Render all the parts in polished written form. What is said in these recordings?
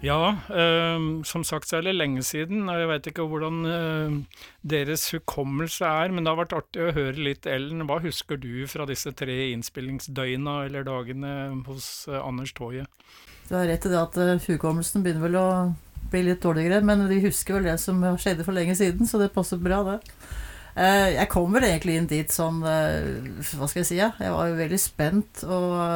Ja, som sagt så er det lenge siden, og jeg vet ikke hvordan deres hukommelse er, men det har vært artig å høre litt, Ellen. Hva husker du fra disse 3 innspillingsdøgna eller dagene hos Anders Toje? Du har rett i det at hukommelsen begynner vel å bli litt dårligere, men de husker vel det som skjedde for lenge siden, så det passer bra det. Jeg kom vel egentlig inn dit sånn, hva skal jeg si, ja? Jeg var jo veldig spent,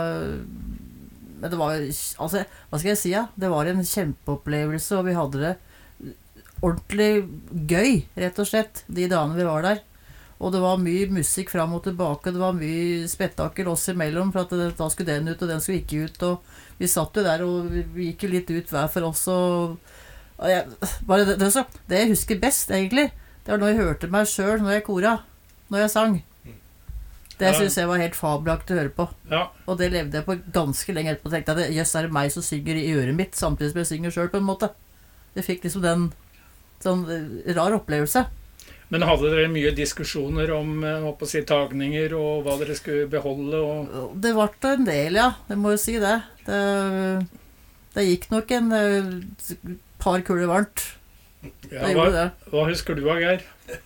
men det var, altså, hva skal jeg si, ja? Det var en kjempeopplevelse, og vi hadde det ordentlig gøy, rett og slett, de dagene vi var der. Og det var mye musikk fram og tilbake, det var mye spetakkel oss imellom, for at da skulle den ut, og den skulle ikke ut, og vi satt jo der, og vi gikk jo litt ut hver for oss, og bare det jeg husker best, egentlig, det var når jeg hørte meg selv, når jeg kora, når jeg sang. Det synes jeg var helt fabelaktig å høre på. Ja. Og det levde jeg på ganske lenge etterpå. Jeg tenkte at jøss, er det meg som synger i øret mitt, samtidig som jeg synger selv på en måte. Det fikk liksom den sånn rar opplevelse. Men hadde dere mye diskusjoner om tagninger og hva dere skulle beholde? Og... Det var en del, ja. Jeg må jo si det. Det gikk nok en par kuler varmt. Ja, hva husker du, Geir?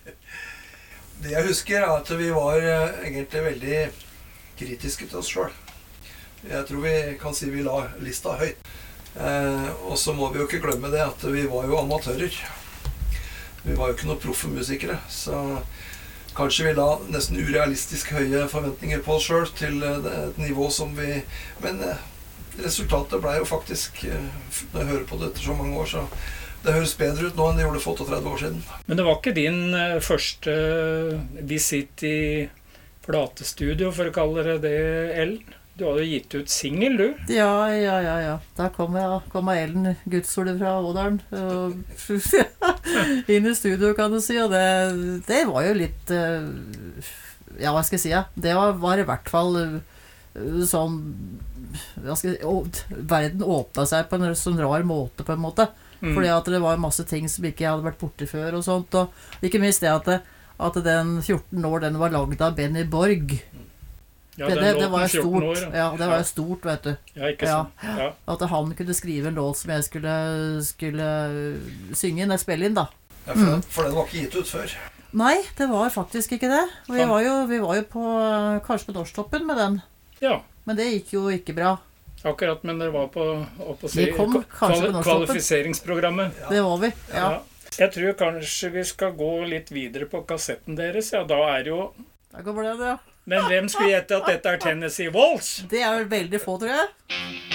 Det jeg husker er at vi var egentlig veldig kritiske til oss selv. Jeg tror vi kan si vi la lista høyt. Og så må vi jo ikke glemme det at vi var jo amatører. Vi var jo ikke noen proffe musikere, så kanskje vi la nesten urealistisk høye forventninger på oss selv til et nivå som vi... Men resultatet ble jo faktisk, når jeg hører på det etter så mange år, så det høres bedre ut nå enn det gjorde for 30 år siden. Men det var ikke din første visitt i platestudio, for å kalle det det, Ellen? Du hadde jo gitt ut single, du? Ja. Da kom Ellen Gudsordet fra Ådalen inn i studio, kan du si, og det var jo litt, ja, hva skal jeg si, ja? Det var i hvert fall sånn, verden åpnet seg på en sånn rar måte, på en måte. Fordi at det var masse ting som ikke jeg hadde vært borte før og sånt, og ikke minst det at den 14 år, den var laget av Benny Borg. Ja, det var jo stort. År, ja, det var jo stort, vet du. Ja, ikke sant. Ja. At han kunne skrive en låt som jeg skulle synge inn, spille inn da. Ja, for den var ikke gitt ut før. Nei, det var faktisk ikke det. Og vi var jo på, kanskje på Dorstoppen med den. Ja. Men det gikk jo ikke bra. Akkurat, men dere var på kvalifiseringsprogrammet. Ja. Det var vi, ja. Jeg tror kanskje vi skal gå litt videre på kassetten deres, ja, da er jo... Da går det, ja. Men hvem skulle gjette at dette er Tennessee Waltz? Det er vel veldig få, tror jeg.